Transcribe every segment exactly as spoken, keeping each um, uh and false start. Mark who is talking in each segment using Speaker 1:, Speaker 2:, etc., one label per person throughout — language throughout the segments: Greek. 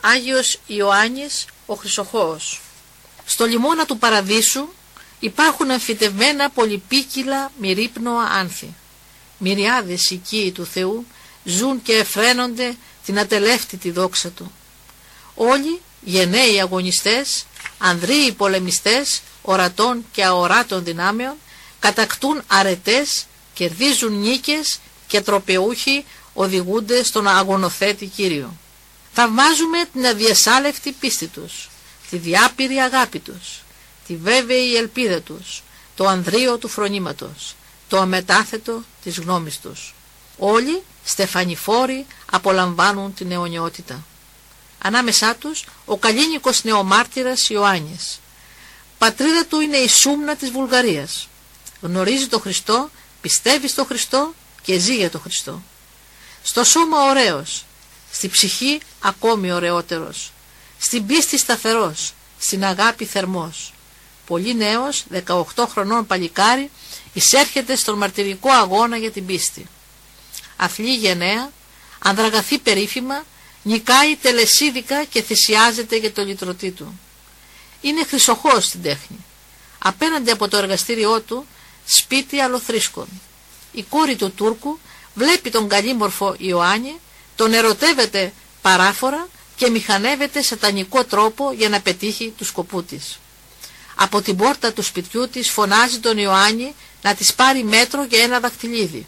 Speaker 1: Άγιος Ιωάννης ο Χρυσοχώος. Στο λιμώνα του Παραδείσου υπάρχουν αμφιτευμένα πολυπίκυλα μυρίπνοα άνθη. Μυριάδες οικοί του Θεού ζουν και εφραίνονται την ατελεύτητη δόξα Του. Όλοι γενναίοι αγωνιστές, ανδρείοι πολεμιστές, ορατών και αοράτων δυνάμεων, κατακτούν αρετές, κερδίζουν νίκες και τροπεούχοι οδηγούνται στον αγωνοθέτη Κύριο. Θαυμάζουμε την αδιασάλευτη πίστη τους, τη διάπειρη αγάπη τους, τη βέβαιη ελπίδα τους, το ανδρείο του φρονήματος, το αμετάθετο της γνώμης τους. Όλοι στεφανιφόροι απολαμβάνουν την αιωνιότητα. Ανάμεσά τους ο καλλίνικος νεομάρτυρας Ιωάννης. Πατρίδα του είναι η Σούμνα της Βουλγαρίας. Γνωρίζει τον Χριστό, πιστεύει στον Χριστό και ζει για τον Χριστό. Στο σώμα ωραίος, στη ψυχή ακόμη ωραιότερος, στην πίστη σταθερός, στην αγάπη θερμός. Πολύ νέος, δεκαοκτώ χρονών παλικάρι, εισέρχεται στον μαρτυρικό αγώνα για την πίστη. Αθλεί γενναία, ανδραγαθεί περίφημα, νικάει τελεσίδικα και θυσιάζεται για το λυτρωτή του. Είναι χρυσοχώος στην τέχνη. Απέναντι από το εργαστήριό του, σπίτι αλλοθρήσκων. Η κόρη του Τούρκου βλέπει τον καλήμορφο Ιωάννη, τον ερωτεύεται παράφορα και μηχανεύεται σατανικό τρόπο για να πετύχει του σκοπού της. Από την πόρτα του σπιτιού της φωνάζει τον Ιωάννη να της πάρει μέτρο για ένα δαχτυλίδι.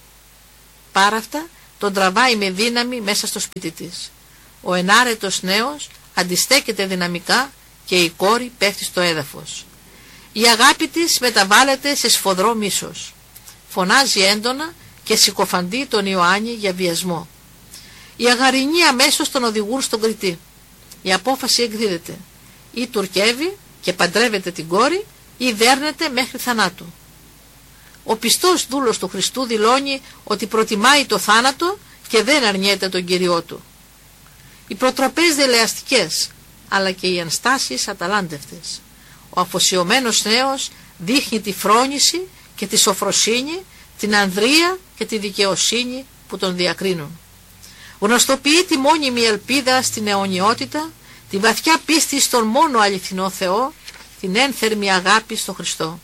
Speaker 1: Πάραφτα τον τραβάει με δύναμη μέσα στο σπίτι της. Ο ενάρετος νέος αντιστέκεται δυναμικά και η κόρη πέφτει στο έδαφος. Η αγάπη της μεταβάλλεται σε σφοδρό μίσος. Φωνάζει έντονα και συκοφαντεί τον Ιωάννη για βιασμό. Οι αγαρινοί αμέσως τον οδηγούν στον κριτή. Η απόφαση εκδίδεται. Ή τουρκεύει και παντρεύεται την κόρη ή δέρνεται μέχρι θανάτου. Ο πιστός δούλος του Χριστού δηλώνει ότι προτιμάει το θάνατο και δεν αρνιέται τον Κύριό του. Οι προτροπές δελεαστικές, αλλά και οι ενστάσεις αταλάντευτες. Ο αφοσιωμένος νέος δείχνει τη φρόνηση και τη σοφροσύνη, την ανδρεία και τη δικαιοσύνη που τον διακρίνουν. Γνωστοποιεί τη μόνιμη ελπίδα στην αιωνιότητα, τη βαθιά πίστη στον μόνο αληθινό Θεό, την ένθερμη αγάπη στο Χριστό.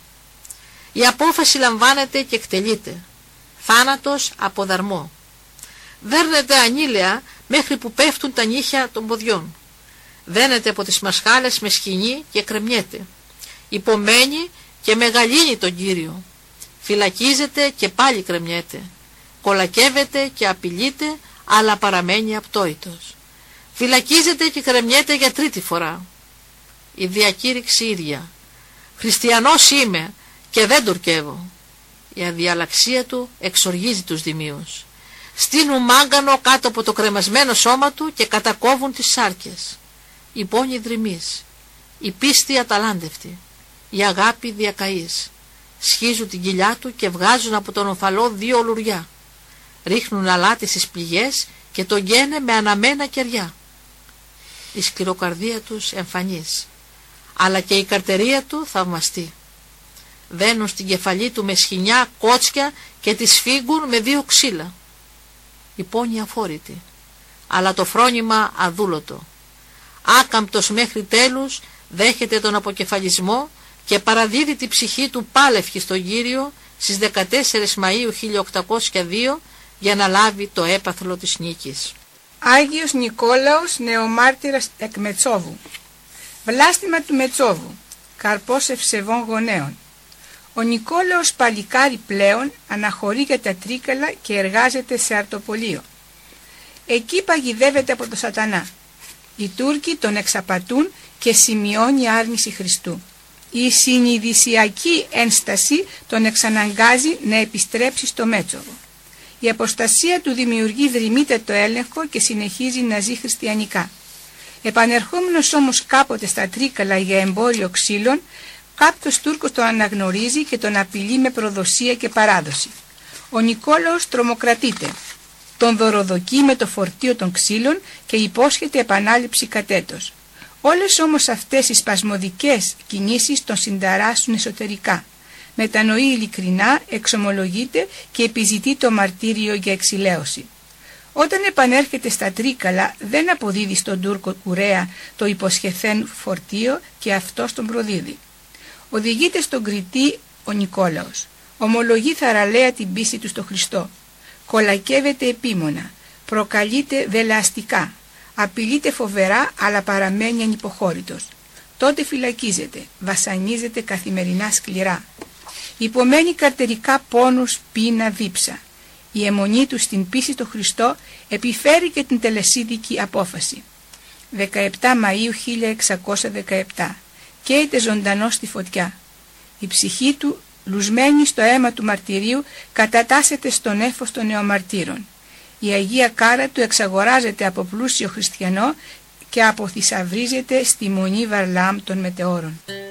Speaker 1: Η απόφαση λαμβάνεται και εκτελείται. Θάνατος από δαρμό. Δέρνεται ανήλαια μέχρι που πέφτουν τα νύχια των ποδιών. Δένεται από τις μασχάλες με σκηνή και κρεμιέται. Υπομένει και μεγαλύνει τον Κύριο. Φυλακίζεται και πάλι κρεμιέται. Κολακεύεται και απειλείται, αλλά παραμένει απτόητος. Φυλακίζεται και κρεμιέται για τρίτη φορά. Η διακήρυξη ίδια. Χριστιανός είμαι και δεν τουρκεύω. Η αδιαλαξία του εξοργίζει τους δημίους. Στείνουν μάγκανο κάτω από το κρεμασμένο σώμα του και κατακόβουν τις σάρκες. Η πόνη δρυμής, η πίστη αταλάντευτη, η αγάπη διακαής. Σχίζουν την κοιλιά του και βγάζουν από τον ομφαλό δύο λουριά. Ρίχνουν αλάτι στις πληγές και τον γένε με αναμένα κεριά. Η σκληροκαρδία τους εμφανής, αλλά και η καρτερία του θαυμαστή. Δένουν στην κεφαλή του με σχοινιά κότσια και τη σφίγγουν με δύο ξύλα. Η πόνη αφόρητη, αλλά το φρόνημα αδούλωτο. Άκαμπτος μέχρι τέλους δέχεται τον αποκεφαλισμό και παραδίδει τη ψυχή του πάλευχη στον Κύριο στις δεκατέσσερις Μαΐου χίλια οκτακόσια δύο για να λάβει το έπαθλο της νίκης.
Speaker 2: Άγιος Νικόλαος νεομάρτυρας εκ Μετσόβου. Βλάστημα του Μετσόβου, καρπός ευσεβών γονέων. Ο Νικόλαος παλικάρι πλέον αναχωρεί για τα Τρίκαλα και εργάζεται σε αρτοπολείο. Εκεί παγιδεύεται από τον σατανά. Οι Τούρκοι τον εξαπατούν και σημειώνει άρνηση Χριστού. Η συνειδησιακή ένσταση τον εξαναγκάζει να επιστρέψει στο Μέτσοβο. Η αποστασία του δημιουργεί δρυμύτερο έλεγχο και συνεχίζει να ζει χριστιανικά. Επανερχόμενος όμως κάποτε στα Τρίκαλα για εμπόριο ξύλων, κάποιος Τούρκος τον αναγνωρίζει και τον απειλεί με προδοσία και παράδοση. Ο Νικόλαος τρομοκρατείται. Τον δωροδοκεί με το φορτίο των ξύλων και υπόσχεται επανάληψη κατέτος. Όλες όμως αυτές οι σπασμωδικές κινήσεις τον συνταράσσουν εσωτερικά. Μετανοεί ειλικρινά, εξομολογείται και επιζητεί το μαρτύριο για εξηλαίωση. Όταν επανέρχεται στα Τρίκαλα δεν αποδίδει στον Τούρκο κουρέα το υποσχεθέν φορτίο και αυτός τον προδίδει. Οδηγείται στον Κρητή ο Νικόλαος. Ομολογεί θαραλέα την πίστη του στο Χριστό. Κολακεύεται επίμονα. Προκαλείται δελεαστικά. Απειλείται φοβερά αλλά παραμένει ανυποχώρητος. Τότε φυλακίζεται. Βασανίζεται καθημερινά σκληρά. Υπομένει καρτερικά πόνους, πείνα, δίψα. Η αιμονή του στην πίστη στο Χριστό επιφέρει και την τελεσίδικη απόφαση. δεκαεπτά Μαΐου χίλια εξακόσια δεκαεπτά. Καίγεται ζωντανός στη φωτιά. Η ψυχή του, λουσμένη στο αίμα του μαρτυρίου, κατατάσσεται στον νέφος των νεομαρτύρων. Η Αγία Κάρα του εξαγοράζεται από πλούσιο χριστιανό και αποθυσαυρίζεται στη Μονή Βαρλάμ των Μετεώρων.